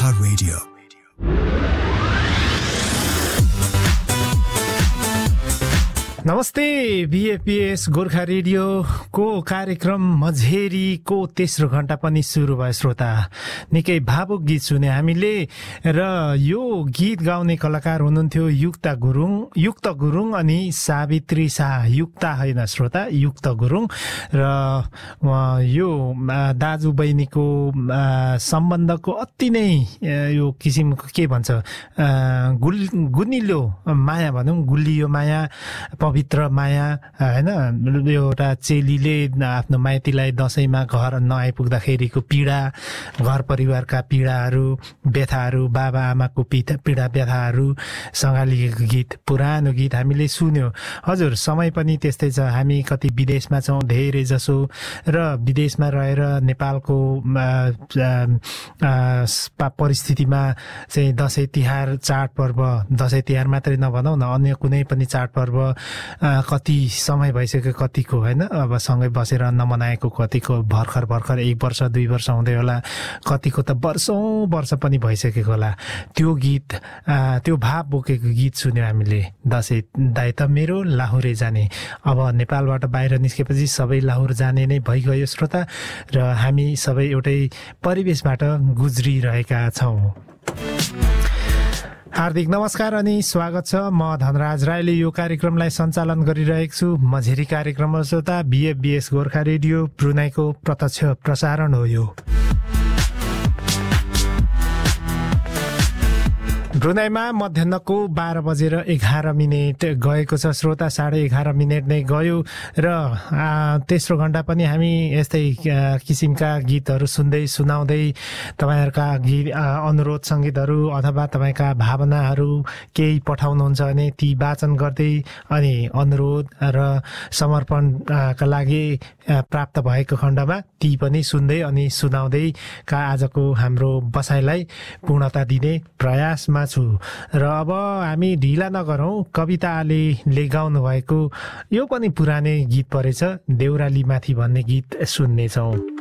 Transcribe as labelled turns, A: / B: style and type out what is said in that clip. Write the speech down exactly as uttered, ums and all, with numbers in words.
A: Gorkha radio.
B: नमस्ते, BAPS Gorkha radio को कार्यक्रम मझेरीको तेस्रो घण्टा पनि सुरु भयो। श्रोता, निकै भावुक गीत सुने हामीले र यो गीत गाउने कलाकार हुनुहुन्थ्यो युक्ता गुरुङ युक्त गुरुङ अनि सावित्री शाह। युक्ता होइन श्रोता, युक्त गुरुङ। र यो दाजु बहिनीको सम्बन्धको अति नै यो किसिमको के भन्छ गुल गुनिलो माया भनौँ, गुलियो माया, पवित्र माया हैन। एउटा चेलीले आफ्नो माइतीलाई दशैंमा घर नआइपुग्दाखेरिको पीडा, घर परिवारका पीडाहरू, व्यथाहरू, बाबा आमाको पीडा व्यथाहरू सँगालिएको गीत, पुरानो गीत हामीले सुन्यो। हजुर, समय पनि त्यस्तै छ। हामी कति विदेशमा छौँ धेरै जसो, र विदेशमा रहेर नेपालको परिस्थितिमा चाहिँ दसैँ तिहार चाडपर्व, दसैँ तिहार मात्रै नभनौँ न, अन्य कुनै पनि चाडपर्व कति समय भइसक्यो कतिको होइन, अब सँगै बसेर नमनाएको कतिको भर्खर भर्खर एक वर्ष दुई वर्ष हुँदै होला, कतिको त वर्षौँ वर्ष पनि भइसकेको होला। त्यो गीत, त्यो भाव बोकेको गीत सुन्यो हामीले। दसैँ दाइ त मेरो लाहुरे जाने। अब नेपालबाट बाहिर निस्केपछि सबै लाहुर जाने नै भइगयो श्रोता, र हामी सबै एउटै परिवेशबाट गुज्रिरहेका छौँ। हार्दिक नमस्कार अनि स्वागत छ। म धनराज राईले यो कार्यक्रमलाई सञ्चालन गरिरहेको छु। मझेरी कार्यक्रम श्रोता, बीएफबीएस गोर्खा रेडियो ब्रुनाईको प्रत्यक्ष प्रसारण हो यो। ब्रुनाईमा मध्याहको बाह्र बजेर एघार मिनट गएको छ श्रोता, साढे एघार मिनट नै गयो। र तेस्रो घण्टा पनि हामी यस्तै किसिमका गीतहरू सुन्दै सुनाउँदै तपाईँहरूका गीत अनुरोध सङ्गीतहरू अथवा तपाईँका भावनाहरू केही पठाउनुहुन्छ भने ती वाचन गर्दै अनि अनुरोध र समर्पणका लागि प्राप्त भएको खण्डमा ती पनि सुन्दै अनि सुनाउँदै का आजको हाम्रो बसाइलाई पूर्णता दिने प्रयासमा छु। र अब हामी ढिला नगरौँ, कविता आलेले गाउनु भएको यो पनि पुरानै गीत परेछ, देउराली माथि भन्ने गीत सुन्नेछौँ।